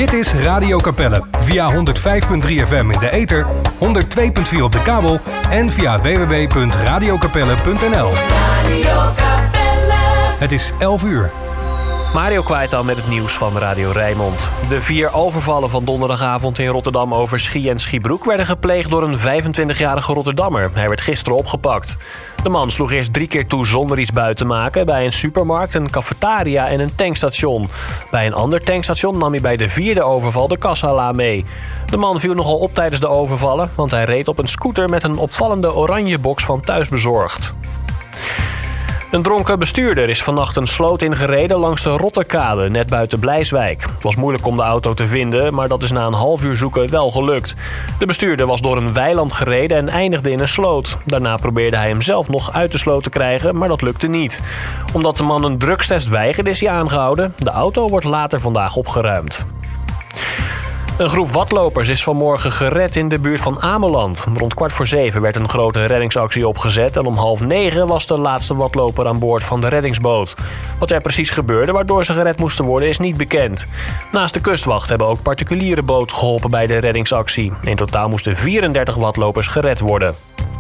Dit is Radio Capelle via 105.3 FM in de ether, 102.4 op de kabel en via www.radiocapelle.nl. Het is 11 uur. Mario Kwijtal met het nieuws van Radio Rijnmond. De 4 overvallen van donderdagavond in Rotterdam over Schie en Schiebroek werden gepleegd door een 25-jarige Rotterdammer. Hij werd gisteren opgepakt. De man sloeg eerst 3 keer toe zonder iets buiten te maken bij een supermarkt, een cafetaria en een tankstation. Bij een ander tankstation nam hij bij de 4e overval de kassala mee. De man viel nogal op tijdens de overvallen, want hij reed op een scooter met een opvallende oranje box van Thuisbezorgd. Een dronken bestuurder is vannacht een sloot ingereden langs de Rotterkade, net buiten Blijswijk. Het was moeilijk om de auto te vinden, maar dat is na een half uur zoeken wel gelukt. De bestuurder was door een weiland gereden en eindigde in een sloot. Daarna probeerde hij hem zelf nog uit de sloot te krijgen, maar dat lukte niet. Omdat de man een drugstest weigerde, is hij aangehouden. De auto wordt later vandaag opgeruimd. Een groep watlopers is vanmorgen gered in de buurt van Ameland. Rond 6:15 werd een grote reddingsactie opgezet en om 8:30 was de laatste watloper aan boord van de reddingsboot. Wat er precies gebeurde waardoor ze gered moesten worden is niet bekend. Naast de kustwacht hebben ook particuliere boten geholpen bij de reddingsactie. In totaal moesten 34 watlopers gered worden.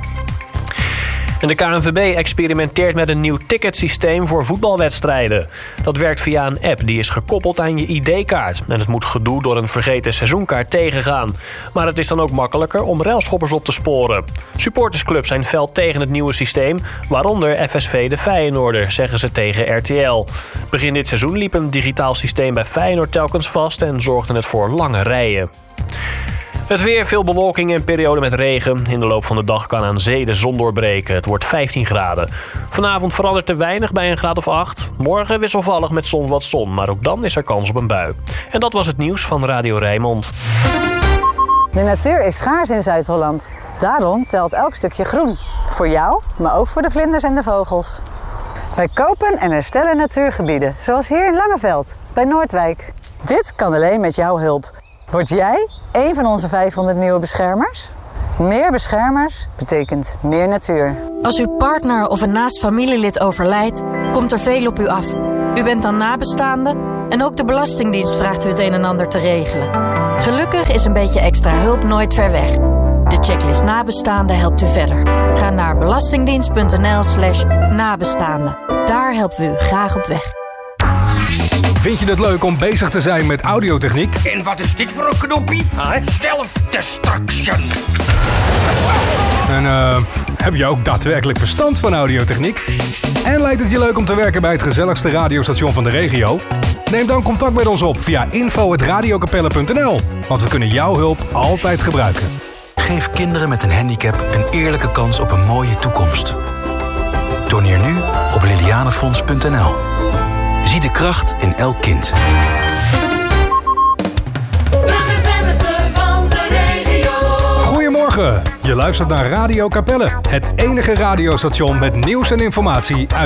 En de KNVB experimenteert met een nieuw ticketsysteem voor voetbalwedstrijden. Dat werkt via een app die is gekoppeld aan je ID-kaart. En het moet gedoe door een vergeten seizoenkaart tegengaan. Maar het is dan ook makkelijker om railschoppers op te sporen. Supportersclubs zijn fel tegen het nieuwe systeem, waaronder FSV de Feyenoorder, zeggen ze tegen RTL. Begin dit seizoen liep een digitaal systeem bij Feyenoord telkens vast en zorgde het voor lange rijen. Het weer, veel bewolking en periode met regen. In de loop van de dag kan aan zee de zon doorbreken. Het wordt 15 graden. Vanavond verandert er weinig bij een graad of 8. Morgen wisselvallig met soms wat zon, maar ook dan is er kans op een bui. En dat was het nieuws van Radio Rijnmond. De natuur is schaars in Zuid-Holland. Daarom telt elk stukje groen. Voor jou, maar ook voor de vlinders en de vogels. Wij kopen en herstellen natuurgebieden, zoals hier in Langeveld, bij Noordwijk. Dit kan alleen met jouw hulp. Word jij een van onze 500 nieuwe beschermers? Meer beschermers betekent meer natuur. Als uw partner of een naast familielid overlijdt, komt er veel op u af. U bent dan nabestaande en ook de Belastingdienst vraagt u het een en ander te regelen. Gelukkig is een beetje extra hulp nooit ver weg. De checklist nabestaande helpt u verder. Ga naar belastingdienst.nl/nabestaande. Daar helpen we u graag op weg. Vind je het leuk om bezig te zijn met audiotechniek? En wat is dit voor een knoppie? Self-destruction. En heb je ook daadwerkelijk verstand van audiotechniek? En lijkt het je leuk om te werken bij het gezelligste radiostation van de regio? Neem dan contact met ons op via info@radiocapelle.nl. Want we kunnen jouw hulp altijd gebruiken. Geef kinderen met een handicap een eerlijke kans op een mooie toekomst. Doneer nu op lilianefonds.nl. Zie de kracht in elk kind. Goedemorgen, je luistert naar Radio Capelle. Het enige radiostation met nieuws en informatie uit